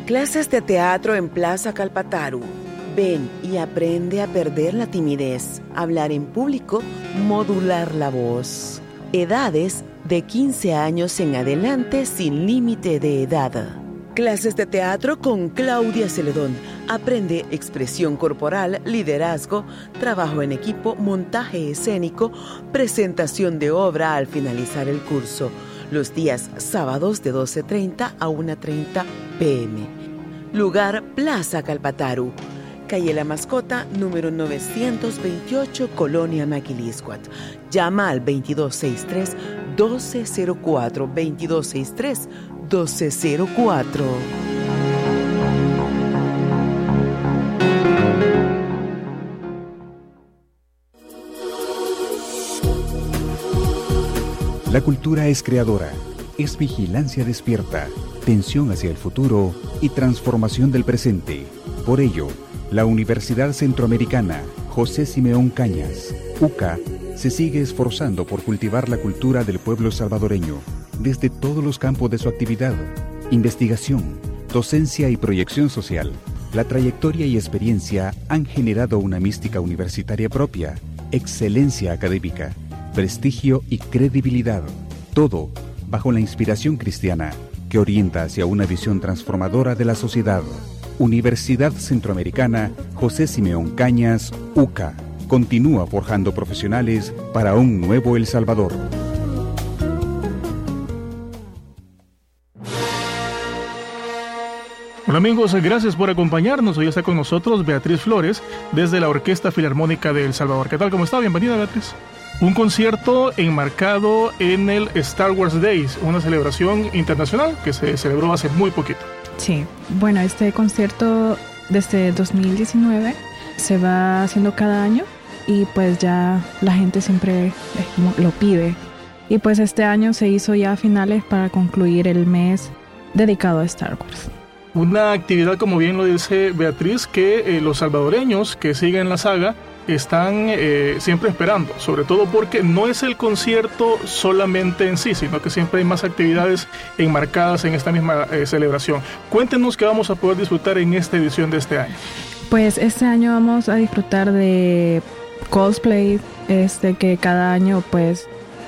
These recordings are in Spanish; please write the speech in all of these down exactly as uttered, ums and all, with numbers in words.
Clases de teatro en Plaza Calpatarru. Ven y aprende a perder la timidez, hablar en público, modular la voz. Edades de quince años en adelante sin límite de edad. Clases de teatro con Claudia Celedón. Aprende expresión corporal, liderazgo, trabajo en equipo, montaje escénico, presentación de obra al finalizar el curso. Los días sábados de doce treinta a una treinta pe eme. Lugar Plaza Calpatarru. Calle La Mascota, número novecientos veintiocho, Colonia Maquiliscuat. Llama al veintidós sesenta y tres, doce cero cuatro, veintidós sesenta y tres, doce cero cuatro. La cultura es creadora, es vigilancia despierta, tensión hacia el futuro y transformación del presente. Por ello, la Universidad Centroamericana José Simeón Cañas, U C A, se sigue esforzando por cultivar la cultura del pueblo salvadoreño desde todos los campos de su actividad: investigación, docencia y proyección social. La trayectoria y experiencia han generado una mística universitaria propia, excelencia académica, prestigio y credibilidad. Todo bajo la inspiración cristiana que orienta hacia una visión transformadora de la sociedad. Universidad Centroamericana José Simeón Cañas, U C A, continúa forjando profesionales para un nuevo El Salvador. Hola amigos, gracias por acompañarnos. Hoy está con nosotros Beatriz Flores desde la Orquesta Filarmónica de El Salvador. ¿Qué tal? ¿Cómo está? Bienvenida, Beatriz. Un concierto enmarcado en el Star Wars Days, una celebración internacional que se celebró hace muy poquito. Sí, bueno, este concierto desde dos mil diecinueve se va haciendo cada año y pues ya la gente siempre lo pide. Y pues este año se hizo ya a finales para concluir el mes dedicado a Star Wars. Una actividad, como bien lo dice Beatriz, que eh, los salvadoreños que siguen la saga están eh, siempre esperando, sobre todo porque no es el concierto solamente en sí, sino que siempre hay más actividades enmarcadas en esta misma eh, celebración. Cuéntenos qué vamos a poder disfrutar en esta edición de este año. Pues este año vamos a disfrutar de cosplay, este que cada año pues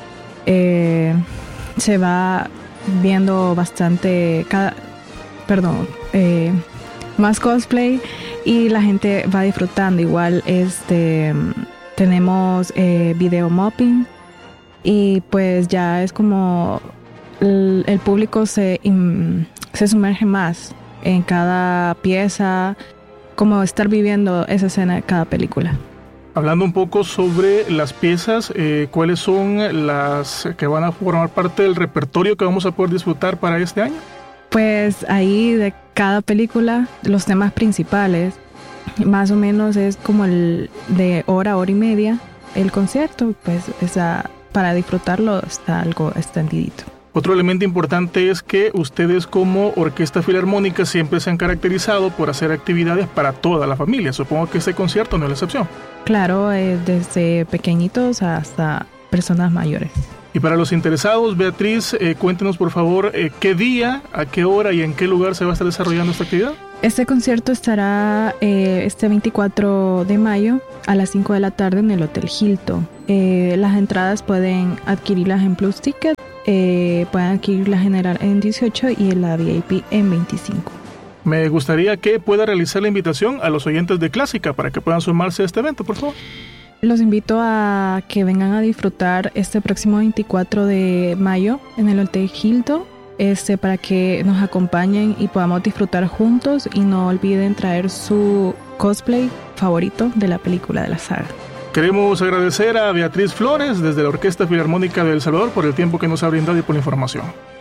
eh, se va viendo bastante, cada, perdón, eh, más cosplay y la gente va disfrutando. Igual este tenemos eh, video mopping y pues ya es como el, el público se, in, se sumerge más en cada pieza, como estar viviendo esa escena de cada película. Hablando un poco sobre las piezas, eh, ¿cuáles son las que van a formar parte del repertorio que vamos a poder disfrutar para este año? Pues ahí de cada película, los temas principales, más o menos es como el de hora, hora y media el concierto, pues esa, para disfrutarlo está algo extendidito. Otro elemento importante es que ustedes como Orquesta Filarmónica siempre se han caracterizado por hacer actividades para toda la familia. Supongo que este concierto no es la excepción. Claro, eh, desde pequeñitos hasta personas mayores. Y para los interesados, Beatriz, eh, cuéntenos por favor eh, qué día, a qué hora y en qué lugar se va a estar desarrollando esta actividad. Este concierto estará eh, este veinticuatro de mayo a las cinco de la tarde en el Hotel Hilton. Eh, las entradas pueden adquirirlas en Plus Ticket, eh, pueden adquirirlas general en dieciocho y en la V I P en veinticinco. Me gustaría que pueda realizar la invitación a los oyentes de Clásica para que puedan sumarse a este evento, por favor. Los invito a que vengan a disfrutar este próximo veinticuatro de mayo en el Hotel Hilton, este, para que nos acompañen y podamos disfrutar juntos, y no olviden traer su cosplay favorito de la película de la saga. Queremos agradecer a Beatriz Flores desde la Orquesta Filarmónica de El Salvador por el tiempo que nos ha brindado y por la información.